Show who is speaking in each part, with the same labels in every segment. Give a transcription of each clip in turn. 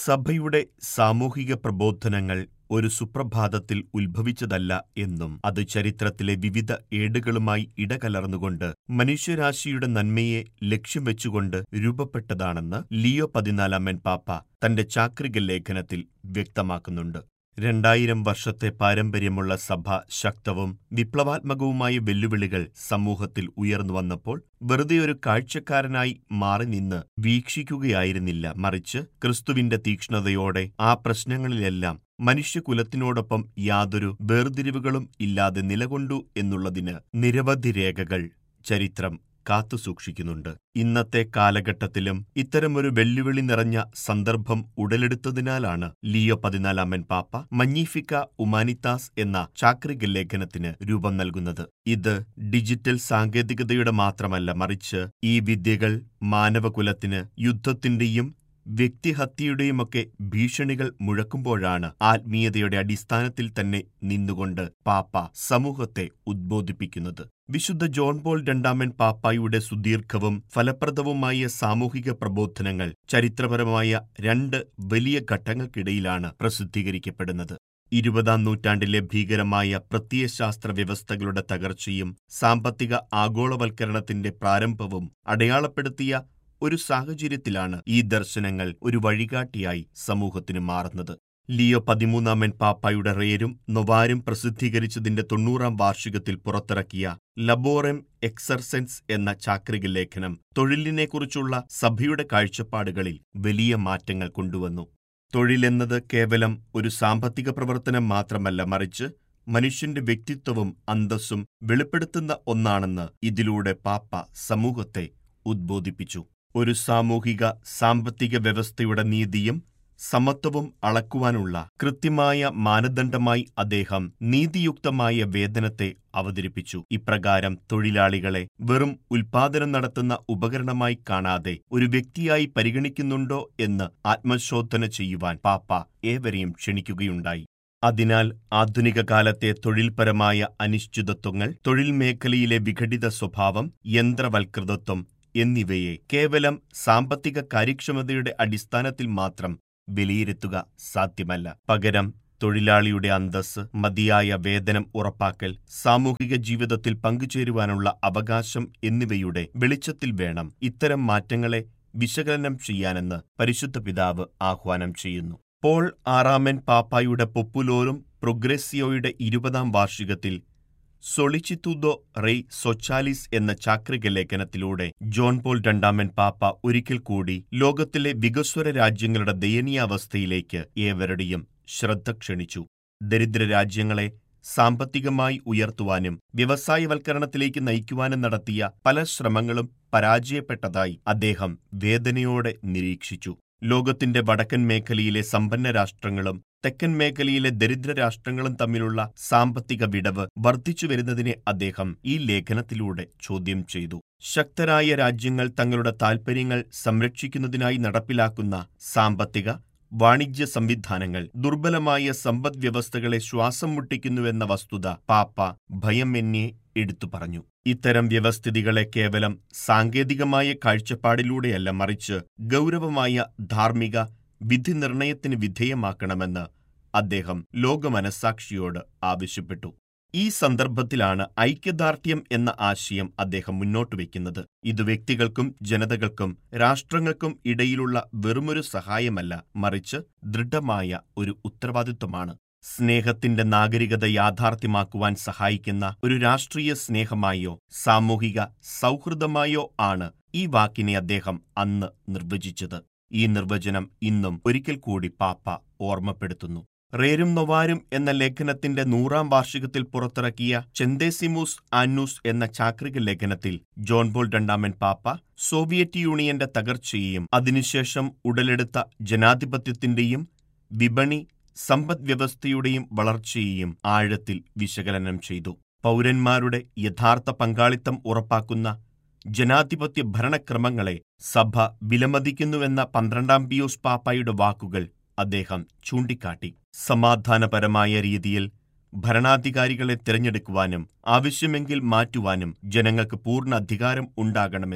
Speaker 1: സഭയുടെ സാമൂഹിക പ്രബോധനങ്ങൾ ഒരു സുപ്രഭാതത്തിൽ ഉത്ഭവിച്ചതല്ല എന്നും അത് ചരിത്രത്തിലെ വിവിധ ഏടുകളുമായി ഇടകലർന്നുകൊണ്ട് മനുഷ്യരാശിയുടെ നന്മയെ ലക്ഷ്യം വെച്ചുകൊണ്ട് രൂപപ്പെട്ടതാണെന്ന് ലിയോ 14 പാപ്പ തന്റെ ചാക്രിക ലേഖനത്തിൽ വ്യക്തമാക്കുന്നുണ്ട്. 2000 വർഷത്തെ പാരമ്പര്യമുള്ള സഭ ശക്തവും വിപ്ലവാത്മകവുമായ വെല്ലുവിളികൾ സമൂഹത്തിൽ ഉയർന്നുവന്നപ്പോൾ വെറുതെ ഒരു കാഴ്ചക്കാരനായി മാറി നിന്ന് വീക്ഷിക്കുകയായിരുന്നില്ല, മറിച്ച് ക്രിസ്തുവിന്റെ തീക്ഷ്ണതയോടെ ആ പ്രശ്നങ്ങളിലെല്ലാം മനുഷ്യകുലത്തിനോടൊപ്പം യാതൊരു വേർതിരിവുകളും ഇല്ലാതെ നിലകൊണ്ടു എന്നുള്ളതിന് നിരവധി രേഖകൾ ചരിത്രം കാത്തുസൂക്ഷിക്കുന്നുണ്ട്. ഇന്നത്തെ കാലഘട്ടത്തിലും ഇത്തരമൊരു വെല്ലുവിളി നിറഞ്ഞ സന്ദർഭം ഉടലെടുത്തതിനാലാണ് ലിയോ 14 പാപ്പ മഗ്നിഫിക്ക ഹ്യൂമാനിത്താസ് എന്ന ചാക്രിക ലേഖനത്തിന് രൂപം നൽകുന്നത്. ഇത് ഡിജിറ്റൽ സാങ്കേതികതയുടെ മാത്രമല്ല, മറിച്ച് ഈ വിദ്യകൾ മാനവകുലത്തിന് യുദ്ധത്തിന്റെയും വ്യക്തിഹത്യയുടെയുമൊക്കെ ഭീഷണികൾ മുഴക്കുമ്പോഴാണ് ആത്മീയതയുടെ അടിസ്ഥാനത്തിൽ തന്നെ നിന്നുകൊണ്ട് പാപ്പ സമൂഹത്തെ ഉദ്ബോധിപ്പിക്കുന്നത്. വിശുദ്ധ ജോൺ പോൾ 2 പാപ്പായുടെ സുദീർഘവും ഫലപ്രദവുമായ സാമൂഹിക പ്രബോധനങ്ങൾ ചരിത്രപരമായ 2 വലിയ ഘട്ടങ്ങൾക്കിടയിലാണ് പ്രസിദ്ധീകരിക്കപ്പെടുന്നത്. 20-ാം നൂറ്റാണ്ടിലെ ഭീകരമായ പ്രത്യയശാസ്ത്ര വ്യവസ്ഥകളുടെ തകർച്ചയും സാമ്പത്തിക ആഗോളവൽക്കരണത്തിന്റെ പ്രാരംഭവും അടയാളപ്പെടുത്തിയ ഒരു സാഹചര്യത്തിലാണ് ഈ ദർശനങ്ങൾ ഒരു വഴികാട്ടിയായി സമൂഹത്തിന് മാറുന്നത്. ലിയോ 13 പാപ്പായുടെ റേരും നൊവാരും പ്രസിദ്ധീകരിച്ചതിന്റെ 90-ാം വാർഷികത്തിൽ പുറത്തിറക്കിയ ലബോറം എക്സർസെൻസ് എന്ന ചാക്രിക ലേഖനം തൊഴിലിനെക്കുറിച്ചുള്ള സഭയുടെ കാഴ്ചപ്പാടുകളിൽ വലിയ മാറ്റങ്ങൾ കൊണ്ടുവന്നു. തൊഴിലെന്നത് കേവലം ഒരു സാമ്പത്തിക പ്രവർത്തനം മാത്രമല്ല, മറിച്ച് മനുഷ്യന്റെ വ്യക്തിത്വവും അന്തസ്സും വെളിപ്പെടുത്തുന്ന ഒന്നാണെന്ന് ഇതിലൂടെ പാപ്പ സമൂഹത്തെ ഉദ്ബോധിപ്പിച്ചു. ഒരു സാമൂഹിക സാമ്പത്തിക വ്യവസ്ഥയുടെ നീതിയും സമത്വവും അളക്കുവാനുള്ള കൃത്യമായ മാനദണ്ഡമായി അദ്ദേഹം നീതിയുക്തമായ വേതനത്തെ അവതരിപ്പിച്ചു. ഇപ്രകാരം തൊഴിലാളികളെ വെറും ഉൽപാദനം നടത്തുന്ന ഉപകരണമായി കാണാതെ ഒരു വ്യക്തിയായി പരിഗണിക്കുന്നുണ്ടോ എന്ന് ആത്മശോധന ചെയ്യുവാൻ പാപ്പ ഏവരെയും ക്ഷണിക്കുകയുണ്ടായി. അതിനാൽ ആധുനിക കാലത്തെ തൊഴിൽപരമായ അനിശ്ചിതത്വങ്ങൾ, തൊഴിൽ മേഖലയിലെ വിഘടിത സ്വഭാവം, യന്ത്രവൽകൃതത്വം എന്നിവയെ കേവലം സാമ്പത്തിക കാര്യക്ഷമതയുടെ അടിസ്ഥാനത്തിൽ മാത്രം വിലയിരുത്തുക സാധ്യമല്ല. പകരം തൊഴിലാളിയുടെ അന്തസ്സ്, മതിയായ വേതനം ഉറപ്പാക്കൽ, സാമൂഹിക ജീവിതത്തിൽ പങ്കുചേരുവാനുള്ള അവകാശം എന്നിവയുടെ വെളിച്ചത്തിൽ വേണം ഇത്തരം മാറ്റങ്ങളെ വിശകലനം ചെയ്യാനെന്ന് പരിശുദ്ധ പിതാവ് ആഹ്വാനം ചെയ്യുന്നു. പോൾ 6 പാപ്പായുടെ പോപ്പുലോറും പ്രോഗ്രസിയോയുടെ 20-ാം വാർഷികത്തിൽ സൊളിച്ചിത്തുദോ റെയ് സൊച്ചാലിസ് എന്ന ചാക്രിക ലേഖനത്തിലൂടെ ജോൺ പോൾ 2 പാപ്പ ഒരിക്കൽ കൂടി ലോകത്തിലെ വികസ്വര രാജ്യങ്ങളുടെ ദയനീയാവസ്ഥയിലേക്ക് ഏവരുടെയും ശ്രദ്ധ ക്ഷണിച്ചു. ദരിദ്ര രാജ്യങ്ങളെ സാമ്പത്തികമായി ഉയർത്തുവാനും വ്യവസായവൽക്കരണത്തിലേക്ക് നയിക്കുവാനും നടത്തിയ പല ശ്രമങ്ങളും പരാജയപ്പെട്ടതായി അദ്ദേഹം വേദനയോടെ നിരീക്ഷിച്ചു. ലോകത്തിന്റെ വടക്കൻ മേഖലയിലെ സമ്പന്ന രാഷ്ട്രങ്ങളും തെക്കൻ മേഖലയിലെ ദരിദ്ര രാഷ്ട്രങ്ങളും തമ്മിലുള്ള സാമ്പത്തിക വിടവ് വർദ്ധിച്ചു വരുന്നതിനെ അദ്ദേഹം ഈ ലേഖനത്തിലൂടെ ചോദ്യം ചെയ്തു. ശക്തരായ രാജ്യങ്ങൾ തങ്ങളുടെ താൽപര്യങ്ങൾ സംരക്ഷിക്കുന്നതിനായി നടപ്പിലാക്കുന്ന സാമ്പത്തിക വാണിജ്യ സംവിധാനങ്ങൾ ദുർബലമായ സമ്പദ്വ്യവസ്ഥകളെ ശ്വാസം മുട്ടിക്കുന്നുവെന്ന വസ്തുത പാപ്പ ഭയമെന്നേ എടുത്തു പറഞ്ഞു. ഇത്തരം വ്യവസ്ഥിതികളെ കേവലം സാങ്കേതികമായ കാഴ്ചപ്പാടിലൂടെയല്ല, മറിച്ച് ഗൗരവമായ ധാർമ്മിക വിധി നിർണയത്തിന് വിധേയമാക്കണമെന്ന് അദ്ദേഹം ലോകമനസാക്ഷിയോട് ആവശ്യപ്പെട്ടു. ഈ സന്ദർഭത്തിലാണ് ഐക്യദാർഢ്യം എന്ന ആശയം അദ്ദേഹം മുന്നോട്ട് വയ്ക്കുന്നത്. ഇത് വ്യക്തികൾക്കും ജനതകൾക്കും രാഷ്ട്രങ്ങൾക്കും ഇടയിലുള്ള വെറുമൊരു സഹായമല്ല, മറിച്ച് ദൃഢമായ ഒരു ഉത്തരവാദിത്വമാണ്. സ്നേഹത്തിന്റെ നാഗരികത യാഥാർത്ഥ്യമാക്കുവാൻ സഹായിക്കുന്ന ഒരു രാഷ്ട്രീയ സ്നേഹമായോ സാമൂഹിക സൗഹൃദമായോ ആണ് ഈ വാക്കിനെ അദ്ദേഹം അന്ന് നിർവചിച്ചത്. ഈ നിർവചനം ഇന്നും ഒരിക്കൽ കൂടി പാപ്പ ഓർമ്മപ്പെടുത്തുന്നു. റേരും നൊവാരും എന്ന ലേഖനത്തിന്റെ 100-ാം വാർഷികത്തിൽ പുറത്തിറക്കിയ ചെന്തേസിമൂസ് ആന്നൂസ് എന്ന ചാക്രിക ലേഖനത്തിൽ ജോൺ പോൾ 2 പാപ്പ സോവിയറ്റ് യൂണിയന്റെ തകർച്ചയെയും അതിനുശേഷം ഉടലെടുത്ത ജനാധിപത്യത്തിന്റെയും വിപണി സമ്പദ്വ്യവസ്ഥയുടെയും വളർച്ചയെയും ആഴത്തിൽ വിശകലനം ചെയ്തു. പൗരന്മാരുടെ യഥാർത്ഥ പങ്കാളിത്തം ഉറപ്പാക്കുന്ന ജനാധിപത്യ ഭരണക്രമങ്ങളെ സഭ വിലമതിക്കുന്നുവെന്ന 12-ാം പിയൂസ് പാപ്പായുടെ വാക്കുകൾ അദ്ദേഹം ചൂണ്ടിക്കാട്ടി. സമാധാനപരമായ രീതിയിൽ ഭരണാധികാരികളെ തിരഞ്ഞെടുക്കുവാനും ആവശ്യമെങ്കിൽ മാറ്റുവാനും ജനങ്ങൾക്ക് പൂർണ്ണ അധികാരം ഉണ്ടാകണമെന്നും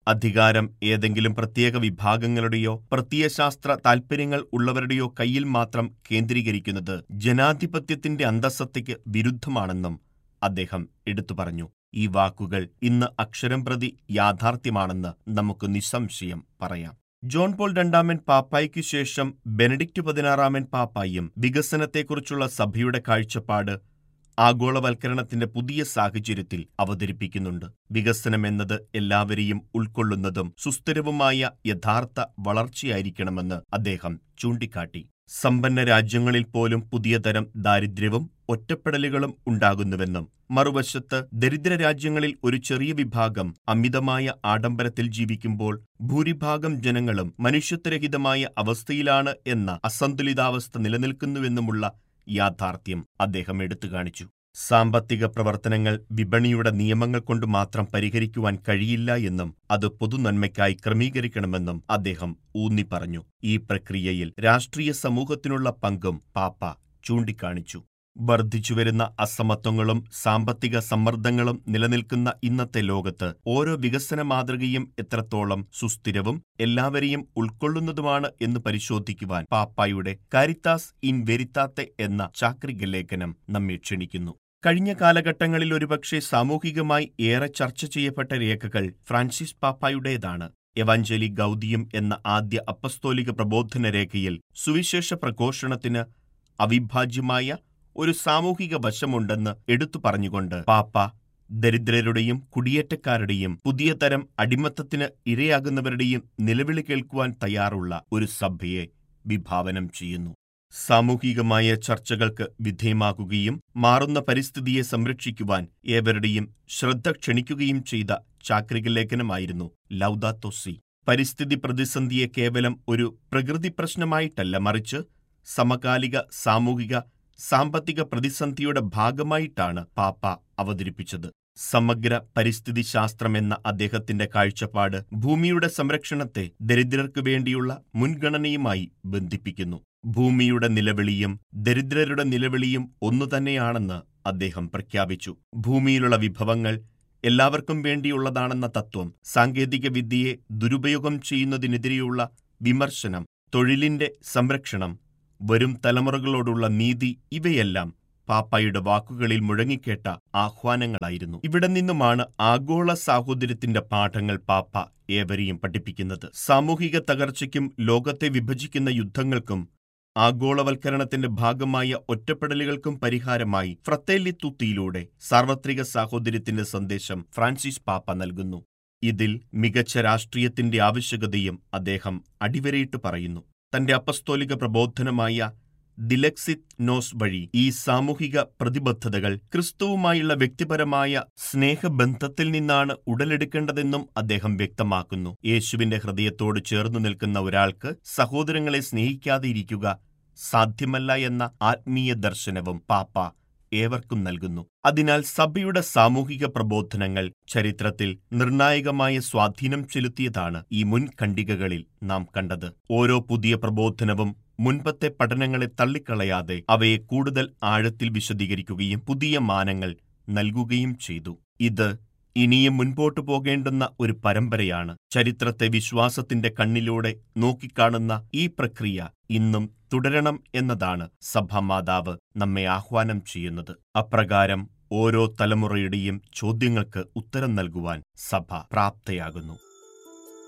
Speaker 1: അധികാരം ഏതെങ്കിലും പ്രത്യേക വിഭാഗങ്ങളുടെയോ പ്രത്യയശാസ്ത്ര താൽപര്യങ്ങൾ ഉള്ളവരുടെയോ കയ്യിൽ മാത്രം കേന്ദ്രീകരിക്കുന്നത് ജനാധിപത്യത്തിന്റെ അന്തസ്സത്തയ്ക്ക് വിരുദ്ധമാണെന്നും അദ്ദേഹം എടുത്തു പറഞ്ഞു. ഈ വാക്കുകൾ ഇന്ന് അക്ഷരം പ്രതി യാഥാർത്ഥ്യമാണെന്ന് നമുക്ക് നിസ്സംശയം പറയാം. ജോൺ പോൾ രണ്ടാമൻ പാപ്പായ്ക്കു ശേഷം ബെനഡിക്റ്റ് 16 പാപ്പായും വികസനത്തെക്കുറിച്ചുള്ള സഭയുടെ കാഴ്ചപ്പാട് ആഗോളവൽക്കരണത്തിന്റെ പുതിയ സാഹചര്യത്തിൽ അവതരിപ്പിക്കുന്നുണ്ട്. വികസനമെന്നത് എല്ലാവരെയും ഉൾക്കൊള്ളുന്നതും സുസ്ഥിരവുമായ യഥാർത്ഥ വളർച്ചയായിരിക്കണമെന്ന് അദ്ദേഹം ചൂണ്ടിക്കാട്ടി. സമ്പന്ന രാജ്യങ്ങളിൽ പോലും പുതിയ തരം ദാരിദ്ര്യവും ഒറ്റപ്പെടലുകളും ഉണ്ടാകുന്നുവെന്നും മറുവശത്ത് ദരിദ്ര രാജ്യങ്ങളിൽ ഒരു ചെറിയ വിഭാഗം അമിതമായ ആഡംബരത്തിൽ ജീവിക്കുമ്പോൾ ഭൂരിഭാഗം ജനങ്ങളും മനുഷ്യത്വരഹിതമായ അവസ്ഥയിലാണ് എന്ന അസന്തുലിതാവസ്ഥ നിലനിൽക്കുന്നുവെന്നുമുള്ള യാഥാർത്ഥ്യം അദ്ദേഹം എടുത്തുകാണിച്ചു. സാമ്പത്തിക പ്രവർത്തനങ്ങൾ വിപണിയുടെ നിയമങ്ങൾ കൊണ്ട് മാത്രം പരിഹരിക്കുവാൻ കഴിയില്ല എന്നും അത് പൊതുനന്മയ്ക്കായി ക്രമീകരിക്കണമെന്നും അദ്ദേഹം ഊന്നിപ്പറഞ്ഞു. ഈ പ്രക്രിയയിൽ രാഷ്ട്രീയ സമൂഹത്തിനുള്ള പങ്കും പാപ്പ ചൂണ്ടിക്കാണിച്ചു. വർദ്ധിച്ചുവരുന്ന അസമത്വങ്ങളും സാമ്പത്തിക സമ്മർദ്ദങ്ങളും നിലനിൽക്കുന്ന ഇന്നത്തെ ലോകത്ത് ഓരോ വികസന മാതൃകയും എത്രത്തോളം സുസ്ഥിരവും എല്ലാവരെയും ഉൾക്കൊള്ളുന്നതുമാണ് എന്ന് പരിശോധിക്കുവാൻ പാപ്പായുടെ കാരിത്താസ് ഇൻ വെരിത്താത്തെ എന്ന ചാക്രിക ലേഖനം നമ്മെ ക്ഷണിക്കുന്നു. കഴിഞ്ഞ കാലഘട്ടങ്ങളിൽ ഒരുപക്ഷെ സാമൂഹികമായി ഏറെ ചർച്ച ചെയ്യപ്പെട്ട രേഖകൾ ഫ്രാൻസിസ് പാപ്പായുടേതാണ്. എവാഞ്ചലി ഗൗദിയം എന്ന ആദ്യ അപ്പസ്തോലിക പ്രബോധന രേഖയിൽ സുവിശേഷ പ്രഘോഷണത്തിന് അവിഭാജ്യമായ ഒരു സാമൂഹിക വശമുണ്ടെന്ന് എടുത്തു പറഞ്ഞുകൊണ്ട് പാപ്പ ദരിദ്രരുടെയും കുടിയേറ്റക്കാരുടെയും പുതിയ തരം അടിമത്തത്തിന് ഇരയാകുന്നവരുടെയും നിലവിളി കേൾക്കുവാൻ തയ്യാറുള്ള ഒരു സഭയെ വിഭാവനം ചെയ്യുന്നു. സാമൂഹികമായ ചർച്ചകൾക്ക് വിധേയമാകുകയും മാറുന്ന പരിസ്ഥിതിയെ സംരക്ഷിക്കുവാൻ ഏവരുടെയും ശ്രദ്ധ ക്ഷണിക്കുകയും ചെയ്ത ചാക്രിക ലേഖനമായിരുന്നു ലൗദാത്തോ സി. പരിസ്ഥിതി പ്രതിസന്ധിയെ കേവലം ഒരു പ്രകൃതി പ്രശ്നമായിട്ടല്ല, മറിച്ച് സമകാലിക സാമൂഹിക സാമ്പത്തിക പ്രതിസന്ധിയുടെ ഭാഗമായിട്ടാണ് പാപ്പ അവതരിപ്പിച്ചത്. സമഗ്ര പരിസ്ഥിതി ശാസ്ത്രമെന്ന അദ്ദേഹത്തിന്റെ കാഴ്ചപ്പാട് ഭൂമിയുടെ സംരക്ഷണത്തെ ദരിദ്രർക്കു വേണ്ടിയുള്ള മുൻഗണനയുമായി ബന്ധിപ്പിക്കുന്നു. ഭൂമിയുടെ നിലവിളിയും ദരിദ്രരുടെ നിലവിളിയും ഒന്നുതന്നെയാണെന്ന് അദ്ദേഹം പ്രഖ്യാപിച്ചു. ഭൂമിയിലുള്ള വിഭവങ്ങൾ എല്ലാവർക്കും വേണ്ടിയുള്ളതാണെന്ന തത്വം, സാങ്കേതിക വിദ്യയെ ദുരുപയോഗം ചെയ്യുന്നതിനെതിരെയുള്ള വിമർശനം, തൊഴിലിന്റെ സംരക്ഷണം, വരും തലമുറകളോടുള്ള നീതി, ഇവയെല്ലാം പാപ്പായുടെ വാക്കുകളിൽ മുഴങ്ങിക്കേട്ട ആഹ്വാനങ്ങളായിരുന്നു. ഇവിടെ നിന്നുമാണ് ആഗോള സാഹോദര്യത്തിന്റെ പാഠങ്ങൾ പാപ്പ ഏവരെയും പഠിപ്പിക്കുന്നത്. സാമൂഹിക തകർച്ചയ്ക്കും ലോകത്തെ വിഭജിക്കുന്ന യുദ്ധങ്ങൾക്കും ആഗോളവൽക്കരണത്തിന്റെ ഭാഗമായ ഒറ്റപ്പെടലുകൾക്കും പരിഹാരമായി ഫ്രത്തേല്ലി തുത്തിയിലൂടെ സാർവത്രിക സാഹോദര്യത്തിന്റെ സന്ദേശം ഫ്രാൻസിസ് പാപ്പ നൽകുന്നു. ഇതിൽ മികച്ച രാഷ്ട്രീയത്തിന്റെ ആവശ്യകതയും അദ്ദേഹം അടിവരയിട്ട് പറയുന്നു. തന്റെ അപ്പസ്തോലിക പ്രബോധനമായ ദിലക്സിത് നോസ് വഴി ഈ സാമൂഹിക പ്രതിബദ്ധതകൾ ക്രിസ്തുവുമായുള്ള വ്യക്തിപരമായ സ്നേഹബന്ധത്തിൽ നിന്നാണ് ഉടലെടുക്കേണ്ടതെന്നും അദ്ദേഹം വ്യക്തമാക്കുന്നു. യേശുവിന്റെ ഹൃദയത്തോട് ചേർന്നു നിൽക്കുന്ന ഒരാൾക്ക് സഹോദരങ്ങളെ സ്നേഹിക്കാതെ ഇരിക്കുക സാധ്യമല്ല എന്ന ആത്മീയ ദർശനവും പാപ്പ ഏവർക്കും നൽകുന്നു. അതിനാൽ സഭയുടെ സാമൂഹിക പ്രബോധനങ്ങൾ ചരിത്രത്തിൽ നിർണായകമായ സ്വാധീനം ചെലുത്തിയതാണ് ഈ മുൻഖണ്ഡികകളിൽ നാം കണ്ടത്. ഓരോ പുതിയ പ്രബോധനവും മുൻപത്തെ പഠനങ്ങളെ തള്ളിക്കളയാതെ അവയെ കൂടുതൽ ആഴത്തിൽ വിശദീകരിക്കുകയും പുതിയ മാനങ്ങൾ നൽകുകയും ചെയ്തു. ഇത് ഇനിയും മുൻപോട്ടു പോകേണ്ടുന്ന ഒരു പരമ്പരയാണ്. ചരിത്രത്തെ വിശ്വാസത്തിന്റെ കണ്ണിലൂടെ നോക്കിക്കാണുന്ന ഈ പ്രക്രിയ ഇന്നും തുടരണം എന്നതാണ് സഭാമാതാവ് നമ്മെ ആഹ്വാനം ചെയ്യുന്നത്. അപ്രകാരം ഓരോ തലമുറയുടെയും ചോദ്യങ്ങൾക്ക് ഉത്തരം നൽകുവാൻ സഭ പ്രാപ്തയാകുന്നു.